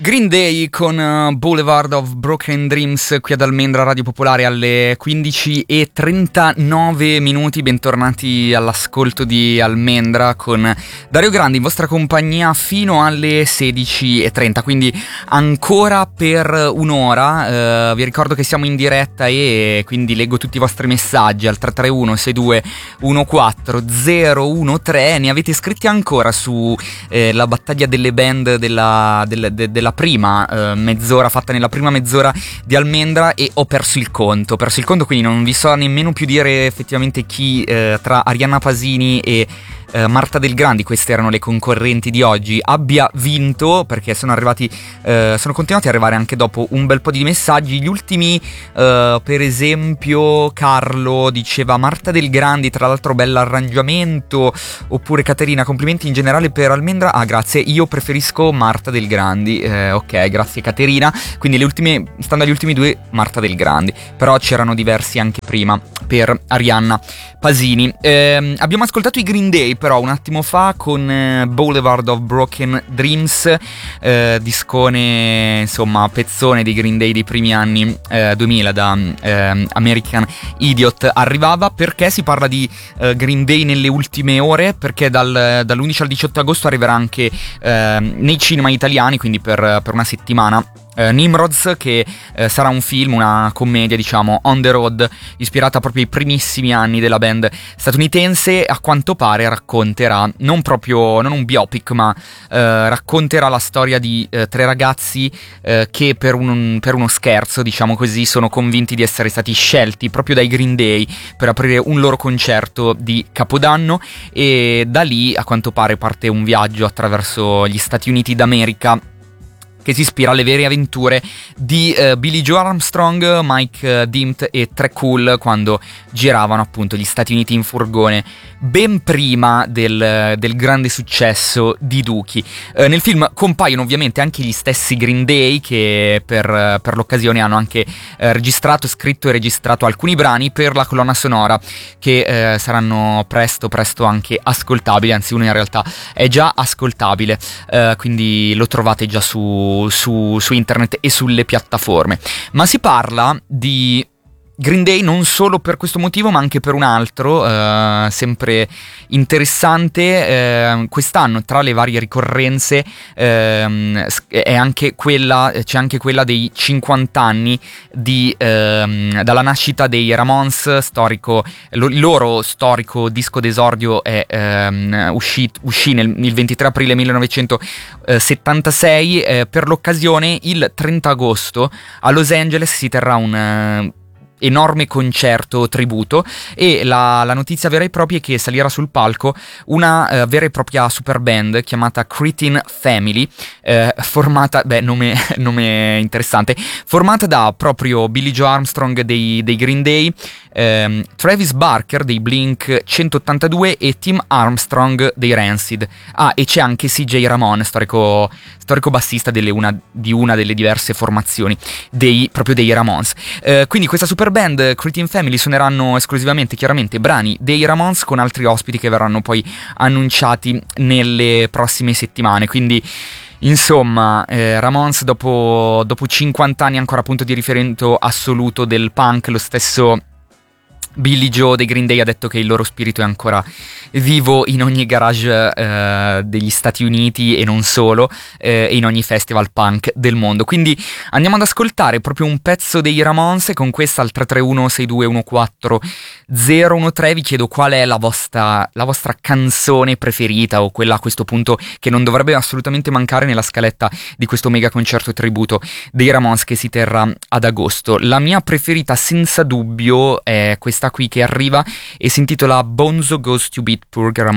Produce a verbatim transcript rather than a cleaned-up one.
Green Day con uh, Boulevard of Broken Dreams qui ad Almendra Radio Popolare alle quindici e trentanove minuti. Bentornati all'ascolto di Almendra con Dario Grandi in vostra compagnia fino alle sedici e trenta, quindi ancora per un'ora. Uh, vi ricordo che siamo in diretta e quindi leggo tutti i vostri messaggi al tre tre uno sei due uno quattro zero uno tre. Ne avete scritti ancora su eh, la battaglia delle band della, della, de, della prima eh, mezz'ora, fatta nella prima mezz'ora di Almendra, e ho perso il conto, ho perso il conto, quindi non vi so nemmeno più dire effettivamente chi eh, tra Arianna Pasini e Uh, Marta Del Grandi, queste erano le concorrenti di oggi, abbia vinto, perché sono arrivati uh, sono continuati ad arrivare anche dopo un bel po' di messaggi. Gli ultimi, uh, per esempio Carlo diceva Marta Del Grandi, tra l'altro bell'arrangiamento, oppure Caterina complimenti in generale per Almendra. Ah, grazie, io preferisco Marta Del Grandi. eh, ok, grazie Caterina. Quindi le ultime, stando agli ultimi due, Marta Del Grandi, però c'erano diversi anche prima per Arianna Pasini. Eh, abbiamo ascoltato i Green Day però un attimo fa con eh, Boulevard of Broken Dreams, eh, discone, insomma pezzone dei Green Day dei primi anni eh, duemila, da eh, American Idiot arrivava. Perché si parla di eh, Green Day nelle ultime ore? Perché dal, dall'undici al diciotto agosto arriverà anche eh, nei cinema italiani, quindi per, per una settimana, Uh, Nimrods, che uh, sarà un film, una commedia diciamo on the road, ispirata proprio ai primissimi anni della band statunitense. A quanto pare racconterà, non proprio, non un biopic, ma uh, racconterà la storia di uh, tre ragazzi uh, che per, un, per uno scherzo, diciamo così, sono convinti di essere stati scelti proprio dai Green Day per aprire un loro concerto di Capodanno, e da lì a quanto pare parte un viaggio attraverso gli Stati Uniti d'America che si ispira alle vere avventure di uh, Billy Joe Armstrong, Mike uh, Dimmt e Tre Cool quando giravano appunto gli Stati Uniti in furgone, ben prima del, del grande successo di Dookie. Uh, nel film compaiono ovviamente anche gli stessi Green Day, che per, uh, per l'occasione hanno anche uh, registrato, scritto e registrato alcuni brani per la colonna sonora, che uh, saranno presto presto anche ascoltabili, anzi uno in realtà è già ascoltabile, uh, quindi lo trovate già su Su, su internet e sulle piattaforme. Ma si parla di Green Day non solo per questo motivo, ma anche per un altro, eh, sempre interessante. Eh, quest'anno, tra le varie ricorrenze, eh, è anche quella, c'è anche quella dei cinquanta anni di, eh, dalla nascita dei Ramones, storico, lo, il loro storico disco d'esordio è eh, uscì, uscì nel, il ventitré aprile millenovecentosettantasei. Eh, per l'occasione, il trenta agosto a Los Angeles si terrà un eh, enorme concerto tributo, e la, la notizia vera e propria è che salirà sul palco una uh, vera e propria super band chiamata Cretin Family, eh, formata, beh nome, nome interessante, formata da proprio Billy Joe Armstrong dei, dei Green Day, ehm, Travis Barker dei Blink centottantadue e Tim Armstrong dei Rancid. Ah, e c'è anche C J Ramone, storico, storico bassista delle una, di una delle diverse formazioni dei, proprio dei Ramones. Eh, quindi questa super band Cretin Family suoneranno esclusivamente chiaramente brani dei Ramones, con altri ospiti che verranno poi annunciati nelle prossime settimane. Quindi insomma eh, Ramones dopo, dopo cinquanta anni ancora punto di riferimento assoluto del punk. Lo stesso Billy Joe dei Green Day ha detto che il loro spirito è ancora vivo in ogni garage eh, degli Stati Uniti e non solo, eh, e in ogni festival punk del mondo. Quindi andiamo ad ascoltare proprio un pezzo dei Ramones, e con questa al tre tre uno sei due uno quattro zero uno tre vi chiedo qual è la vostra, la vostra canzone preferita, o quella a questo punto che non dovrebbe assolutamente mancare nella scaletta di questo mega concerto tributo dei Ramones che si terrà ad agosto. La mia preferita senza dubbio è questa qui che arriva e si intitola Bonzo Goes to Bitburg, Ramones